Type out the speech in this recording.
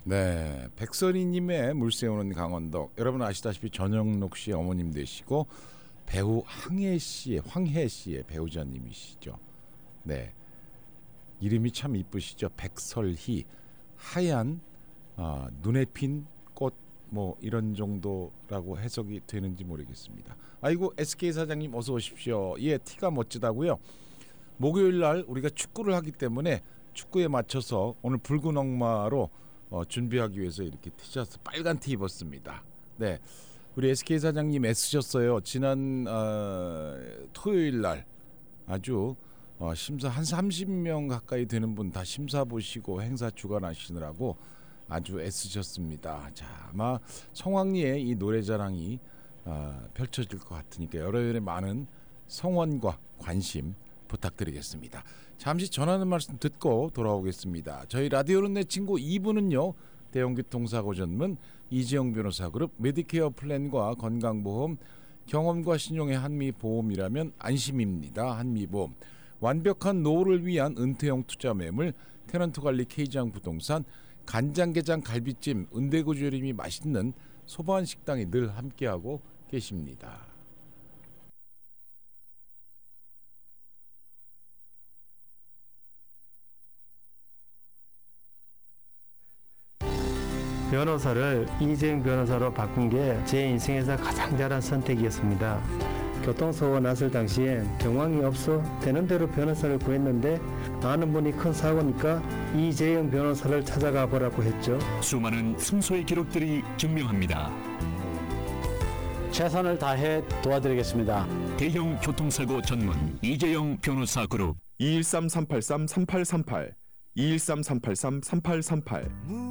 네, 백설이님의 물새우는 강원도. 여러분 아시다시피 전영록 씨의 어머님 되시고 배우 황혜 씨의 배우자님이시죠. 네, 이름이 참 이쁘시죠. 백설희, 하얀 눈에 핀 꽃 뭐 이런 정도라고 해석이 되는지 모르겠습니다. 아이고 SK 사장님 어서 오십시오. 예, 티가 멋지다고요. 목요일 날 우리가 축구를 하기 때문에 축구에 맞춰서 오늘 붉은 억마로 준비하기 위해서 이렇게 티셔츠 빨간 티 입었습니다. 네, 우리 SK 사장님 애쓰셨어요. 지난 토요일 날 아주 심사 한 30명 가까이 되는 분 다 심사 보시고 행사 주관하시느라고 아주 애쓰셨습니다. 자, 아마 성황리에 이 노래자랑이 펼쳐질 것 같으니까 여러분의 많은 성원과 관심 부탁드리겠습니다. 잠시 전하는 말씀 듣고 돌아오겠습니다. 저희 라디오는 내 친구 2부는요. 대형교통사고 전문 이재용 변호사 그룹 메디케어 플랜과 건강보험 경험과 신용의 한미보험이라면 안심입니다. 한미보험 완벽한 노후를 위한 은퇴형 투자 매물 테넌트관리 K장 부동산 간장게장 갈비찜 은대구 조림이 맛있는 소반식당이 늘 함께하고 계십니다. 변호사를 이재용 변호사로 바꾼 게 제 인생에서 가장 잘한 선택이었습니다. 교통사고 났을 당시엔 경황이 없어 되는 대로 변호사를 구했는데 아는 분이 큰 사고니까 이재용 변호사를 찾아가 보라고 했죠. 수많은 승소의 기록들이 증명합니다. 최선을 다해 도와드리겠습니다. 대형 교통사고 전문 이재용 변호사 그룹 213-383-3838 213-383-3838